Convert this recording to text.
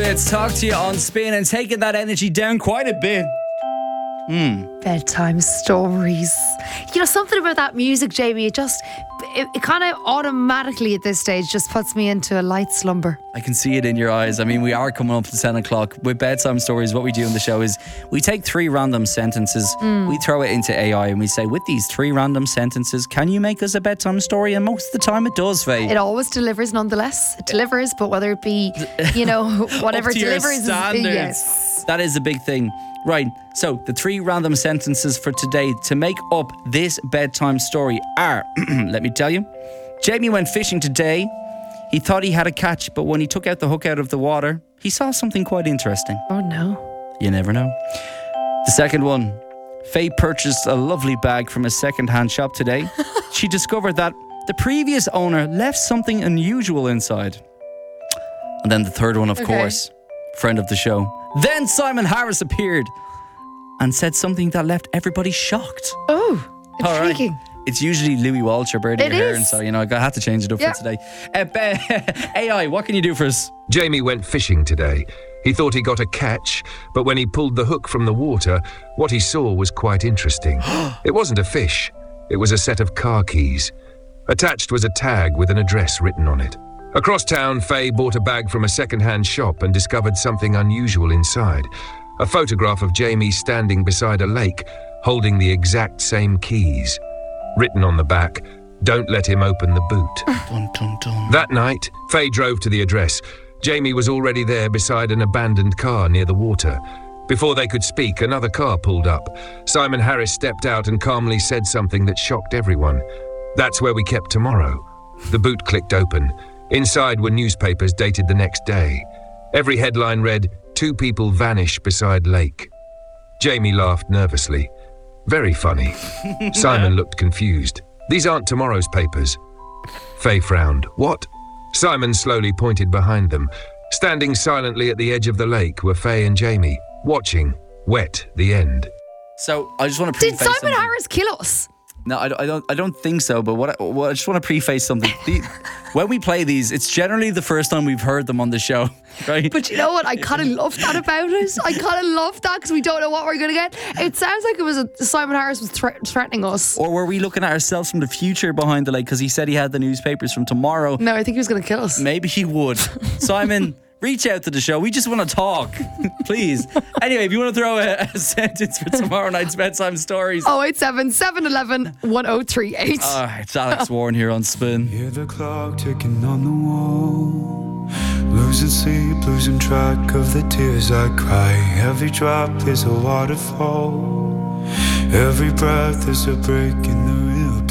minutes. Talk to you on Spin and taking that energy down quite a bit. Bedtime stories. You know, something about that music, Jamie, it kind of automatically at this stage just puts me into a light slumber. I can see it in your eyes. I mean, we are coming up to 10 o'clock. With bedtime stories, what we do in the show is we take 3 random sentences, we throw it into AI and we say, with these 3 random sentences, can you make us a bedtime story? And most of the time it does, Faye. It always delivers nonetheless. It delivers, but whether it be, whatever Up to your delivers. standards. Yes. That is a big thing. Right, so the 3 random sentences for today to make up this bedtime story are, let me tell you, Jamie went fishing today. He thought he had a catch, but when he took out the hook out of the water, he saw something quite interesting. Oh no. You never know. The second one, Faye purchased a lovely bag from a second-hand shop today. She discovered that the previous owner left something unusual inside. And then the third one, of course, friend of the show. Then Simon Harris appeared and said something that left everybody shocked. Oh, intriguing. All right. It's usually Louis Walsh or Bertie Ahern, so I had to change it up for today. AI, what can you do for us? Jamie went fishing today. He thought he got a catch, but when he pulled the hook from the water, what he saw was quite interesting. It wasn't a fish. It was a set of car keys. Attached was a tag with an address written on it. Across town, Faye bought a bag from a second-hand shop and discovered something unusual inside. A photograph of Jamie standing beside a lake, holding the exact same keys. Written on the back, "Don't let him open the boot." Dun, dun, dun. That night, Faye drove to the address. Jamie was already there beside an abandoned car near the water. Before they could speak, another car pulled up. Simon Harris stepped out and calmly said something that shocked everyone. "That's where we kept tomorrow." The boot clicked open. Inside were newspapers dated the next day. Every headline read, "2 people vanish beside lake." Jamie laughed nervously. "Very funny." Simon looked confused. "These aren't tomorrow's papers." Faye frowned. "What?" Simon slowly pointed behind them. Standing silently at the edge of the lake were Faye and Jamie, watching. Wet, the end. So I just want to Did preface Simon something. Harris kill us? No, I don't think so. But I just want to preface something. When we play these, it's generally the first time we've heard them on the show, right? But you know what? I kind of love that about it. I kind of love that because we don't know what we're going to get. It sounds like it was Simon Harris was threatening us. Or were we looking at ourselves from the future behind the lake? Because he said he had the newspapers from tomorrow. No, I think he was going to kill us. Maybe he would. Simon, reach out to the show. We just want to talk. Please. Anyway, if you want to throw a sentence for tomorrow night's bedtime stories. 087 711 1038. It's Alex Warren here on Spin. Hear the clock ticking on the wall. Losing sleep, losing track of the tears I cry. Every drop is a waterfall. Every breath is a break in the